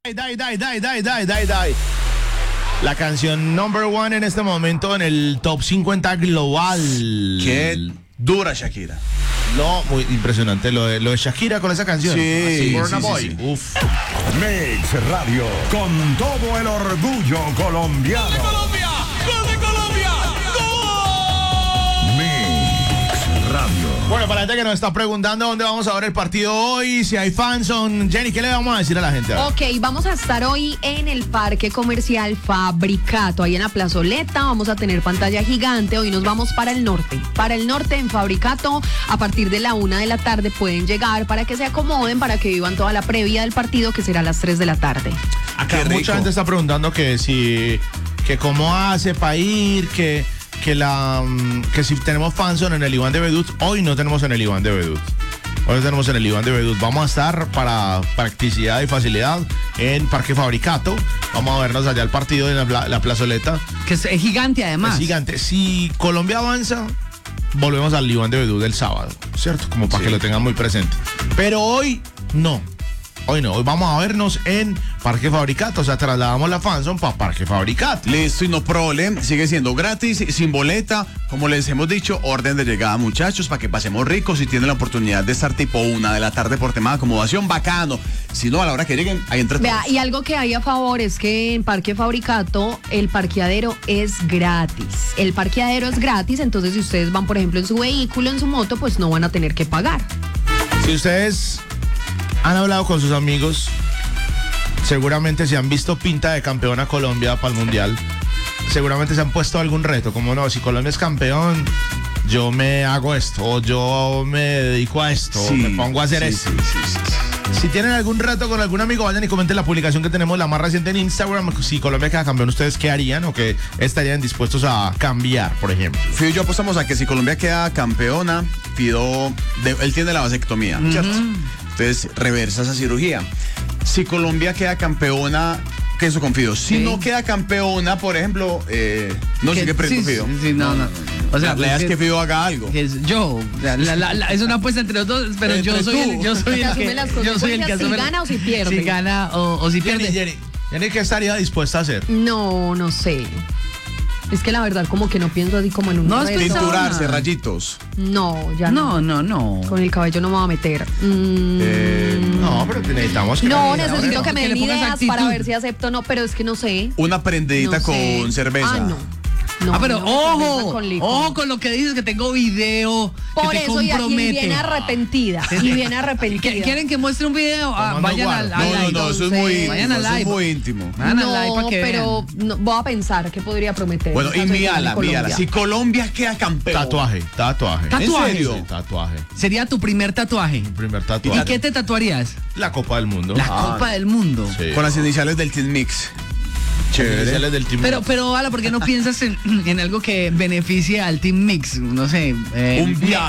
Die. La canción number one en este momento en el top 50 global. Qué dura Shakira. No, muy impresionante lo de Shakira con esa canción. Sí, Burna sí, Boy. sí, sí. Uf. Mix Radio, con todo el orgullo colombiano. Colombia! ¡Gol de Colombia! ¡Gol! Mix Radio. Bueno, para la gente que nos está preguntando dónde vamos a ver el partido hoy, si hay fans, Jenny, ¿qué le vamos a decir a la gente? Ok, vamos a estar hoy en el Parque Comercial Fabricato, ahí en la plazoleta. Vamos a tener pantalla gigante. Hoy nos vamos para el norte en Fabricato. A partir de la 1 de la tarde pueden llegar para que se acomoden, para que vivan toda la previa del partido, que será a las 3 de la tarde. Acá Qué rico. mucha gente está preguntando que cómo hace para ir, que si tenemos fanzón en el Iván de Bedut. Hoy no tenemos en el Iván de Bedut. Hoy tenemos en el Iván de Bedut. Vamos a estar para practicidad y facilidad en Parque Fabricato. Vamos a vernos allá el partido en la plazoleta. Que es gigante además. Es gigante. Si Colombia avanza, volvemos al Iván de Bedut del sábado, ¿cierto? Como para que lo tengan muy presente. Pero hoy no. Hoy vamos a vernos en Parque Fabricato. O sea, trasladamos la fanzone para Parque Fabricato. Listo y no problem, sigue siendo gratis, sin boleta, como les hemos dicho, orden de llegada, muchachos, para que pasemos ricos. Si tienen la oportunidad de estar tipo 1 de la tarde por tema de acomodación, bacano. Si no, a la hora que lleguen, ahí entre todos. Vea, y algo que hay a favor es que en Parque Fabricato el parqueadero es gratis. El parqueadero es gratis, entonces si ustedes van, por ejemplo, en su vehículo, en su moto, pues no van a tener que pagar. Si ustedes han hablado con sus amigos, seguramente se han visto pinta de campeona Colombia para el Mundial. Seguramente se han puesto algún reto, como no, si Colombia es campeón, yo me hago esto, o yo me dedico a esto, o me pongo a hacer esto. Si tienen algún reto con algún amigo, vayan y comenten la publicación que tenemos, la más reciente en Instagram. Si Colombia queda campeón, ¿ustedes qué harían o qué estarían dispuestos a cambiar, por ejemplo? Fido y yo apostamos a que si Colombia queda campeona, él tiene la vasectomía, ¿cierto? Entonces reversa esa cirugía. Si Colombia queda campeona, ¿qué eso con Fido? Si no queda campeona, por ejemplo, no sé qué prendo Fido. Sí, no. O sea, la idea es que Fido haga algo. Es una apuesta entre los dos, pero yo soy el que si gana o si pierde. Si gana o si pierde. Jenny, ¿qué estaría dispuesta a hacer? No sé. Es que la verdad como que no pienso así como en un reto. Pinturarse, rayitos. No, ya no. No. Con el cabello no me voy a meter. No, pero necesitamos que... No, necesito que me que den le pongas ideas actitud. para ver si acepto o no, pero es que no sé. Una prendidita No sé. con cerveza. Ah, no. Pero no, ojo con licor. ojo con lo que dices, que tengo video, Por que te eso y compromete. bien arrepentida. Y bien arrepentida. ¿Quieren que muestre un video? Vayan al live. No, eso es muy, Vayan al eso es live. muy íntimo. Vayan al live para que pero vean. no, voy a pensar qué podría prometer. Bueno, y en caso de que mírala. gane Colombia. Si Colombia queda campeón. Tatuaje. ¿Tatuaje? ¿En serio? Sí, tatuaje. Sería tu primer tatuaje. Mi primer ¿Y tatuaje. qué te tatuarías? La Copa del Mundo. La Copa del Mundo. Sí. Con las iniciales del Team Mix. Iniciales del Team Pero Ala, ¿por qué no piensas en algo que beneficie al Team Mix? No sé. Un viaje.